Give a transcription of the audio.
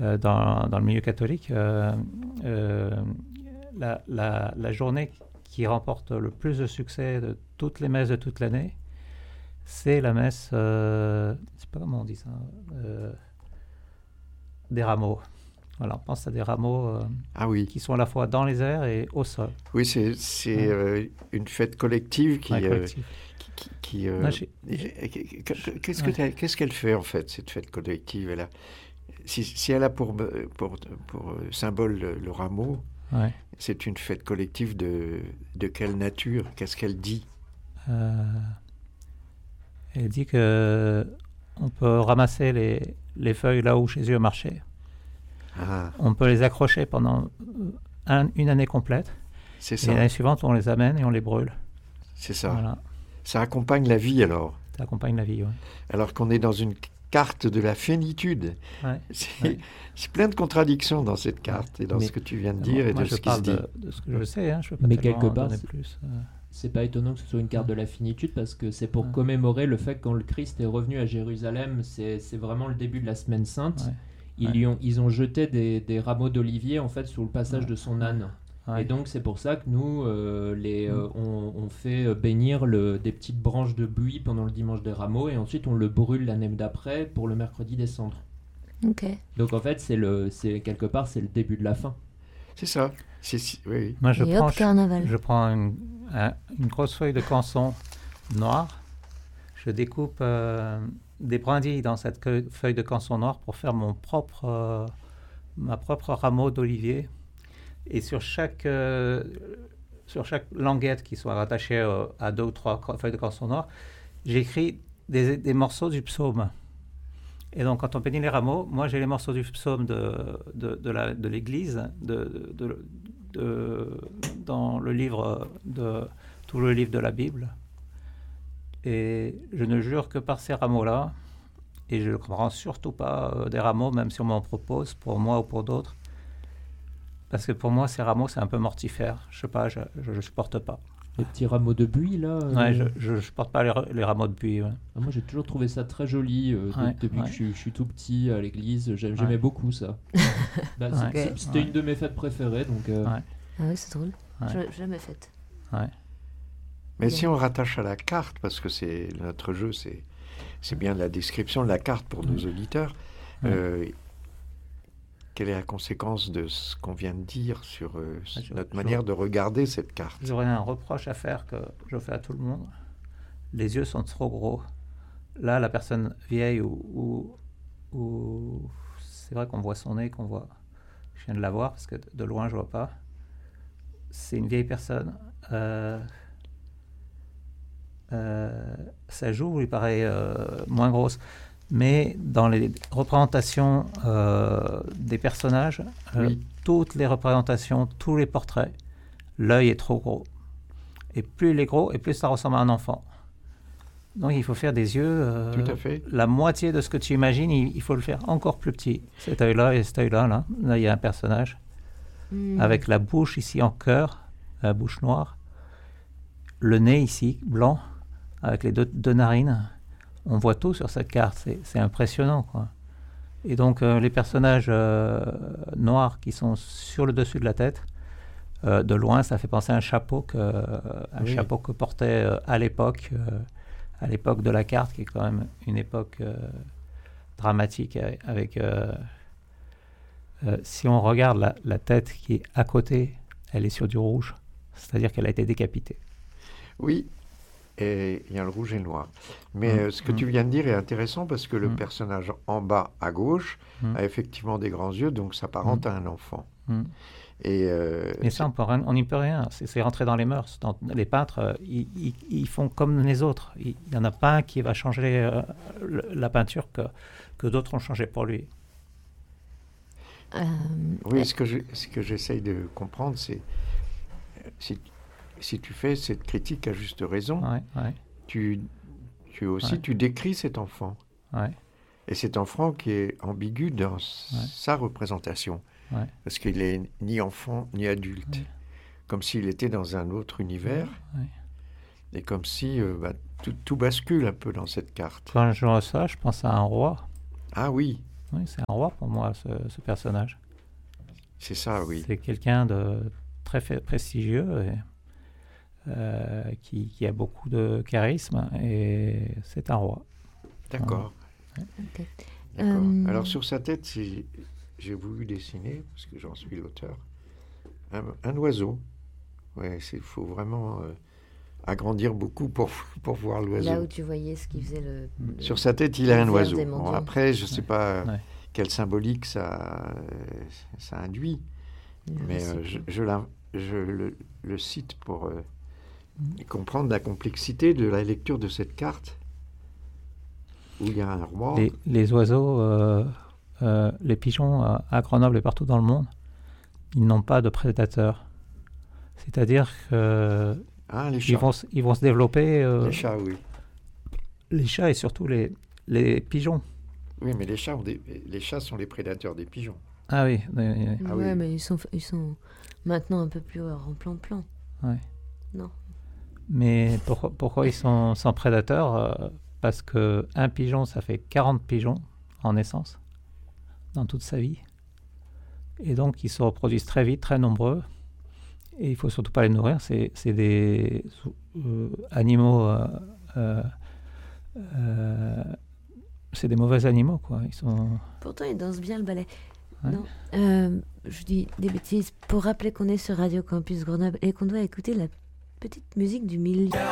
dans le milieu catholique, la journée qui remporte le plus de succès de toutes les messes de toute l'année, c'est la messe, je ne sais pas comment on dit ça, des rameaux. Voilà, on pense à des rameaux qui sont à la fois dans les airs et au sol. Oui, c'est une fête collective qui... Qu'est-ce qu'elle fait en fait, cette fête collective? Si elle a pour symbole le rameau, c'est une fête collective de quelle nature? Qu'est-ce qu'elle dit? Elle dit qu'on peut ramasser les feuilles là où Jésus marchait. On peut les accrocher pendant une année complète. C'est ça. Et l'année suivante, on les amène et on les brûle. C'est ça. Voilà. Ça accompagne la vie alors. Ça accompagne la vie, oui. Alors qu'on est dans une carte de la finitude. C'est plein de contradictions dans cette carte et dans ce que tu viens de dire et de ce qui se dit. De ce que je sais, je peux pas mais quelque part, plus. C'est pas étonnant que ce soit une carte de la finitude parce que c'est pour commémorer le fait que quand le Christ est revenu à Jérusalem, c'est vraiment le début de la Semaine Sainte. Ils ont jeté des rameaux d'olivier en fait sur le passage de son âne. Et donc c'est pour ça que nous on fait bénir des petites branches de buis pendant le dimanche des rameaux et ensuite on le brûle l'année d'après pour le mercredi des cendres. Donc en fait c'est quelque part c'est le début de la fin. C'est ça. Oui. Moi je prends une grosse feuille de canson noire, je découpe des brindilles dans cette feuille de canson noir pour faire ma propre rameau d'olivier. Et sur chaque languette qui soit rattachée à 2 ou 3 feuilles de canson noir, j'écris des morceaux du psaume. Et donc, quand on bénit les rameaux, moi j'ai les morceaux du psaume de l'Église, dans le livre tout le livre de la Bible. Et je ne jure que par ces rameaux-là, et je ne prends surtout pas des rameaux, même si on m'en propose, pour moi ou pour d'autres. Parce que pour moi, ces rameaux, c'est un peu mortifère. Je sais pas, je supporte pas. Les petits rameaux de buis, là je supporte pas les rameaux de buis. Ouais. Moi, j'ai toujours trouvé ça très joli depuis que je suis tout petit à l'église. J'aimais beaucoup ça. C'était une de mes fêtes préférées. Donc, Ah oui, c'est drôle. Je l'ai jamais faite. Mais si on rattache à la carte, parce que c'est notre jeu, c'est bien la description de la carte pour nos auditeurs. Quelle est la conséquence de ce qu'on vient de dire sur notre manière de regarder cette carte? J'aurais un reproche à faire que je fais à tout le monde. Les yeux sont trop gros. Là, la personne vieille ou c'est vrai qu'on voit son nez, je viens de la voir parce que de loin je vois pas. C'est une vieille personne. Sa joue lui paraît moins grosse. Mais dans les représentations des personnages, toutes les représentations, tous les portraits, l'œil est trop gros. Et plus il est gros, et plus ça ressemble à un enfant. Donc il faut faire des yeux, tout à fait. La moitié de ce que tu imagines, il faut le faire encore plus petit. Cet œil-là et cet œil-là, là il y a un personnage, avec la bouche ici en cœur, la bouche noire, le nez ici, blanc, avec les deux narines. On voit tout sur cette carte, c'est impressionnant, quoi. Et donc les personnages noirs qui sont sur le dessus de la tête, de loin, ça fait penser à un chapeau que portait à l'époque de la carte, qui est quand même une époque dramatique. Avec si on regarde la tête qui est à côté, elle est sur du rouge, c'est-à-dire qu'elle a été décapitée. Oui. Et il y a le rouge et le noir. Mais ce que tu viens de dire est intéressant parce que le personnage en bas à gauche a effectivement des grands yeux, donc s'apparente à un enfant. Mais ça, on n'y peut rien. C'est rentré dans les mœurs. Les peintres, ils font comme les autres. Il n'y en a pas un qui va changer la peinture que d'autres ont changé pour lui. Oui, ce que j'essaye de comprendre, c'est... Si tu fais cette critique à juste raison, tu décris cet enfant. Et cet enfant qui est ambigu dans sa représentation. Parce qu'il est ni enfant ni adulte. Comme s'il était dans un autre univers. Et comme si tout bascule un peu dans cette carte. Quand je vois ça, je pense à un roi. Ah oui. Oui, c'est un roi pour moi, ce personnage. C'est ça, oui. C'est quelqu'un de très prestigieux et qui a beaucoup de charisme, et c'est un roi. D'accord. Ouais. Okay. Alors sur sa tête, j'ai voulu dessiner, parce que j'en suis l'auteur, un oiseau. Ouais, il faut vraiment agrandir beaucoup pour voir l'oiseau. Là où tu voyais ce qui faisait sur sa tête, il a un oiseau. Bon, après, je ne sais pas quelle symbolique ça induit, mais je le cite pour comprendre la complexité de la lecture de cette carte, où il y a un roi. Les oiseaux, les pigeons à Grenoble et partout dans le monde, ils n'ont pas de prédateurs. C'est-à-dire que ils vont se développer. Les chats, oui. Les chats et surtout les pigeons. Oui, mais les chats sont les prédateurs des pigeons. Ah oui. Oui, mais ils sont maintenant un peu plus en plan-plan. Ouais. Non. Mais pourquoi ils sont sans prédateurs? Parce qu'un pigeon, ça fait 40 pigeons en naissance dans toute sa vie. Et donc, ils se reproduisent très vite, très nombreux. Et il ne faut surtout pas les nourrir. C'est des animaux... c'est des mauvais animaux, quoi. Pourtant, ils dansent bien le ballet. Ouais. Non. Je dis des bêtises. Pour rappeler qu'on est sur Radio Campus Grenoble et qu'on doit écouter la petite musique du milieu.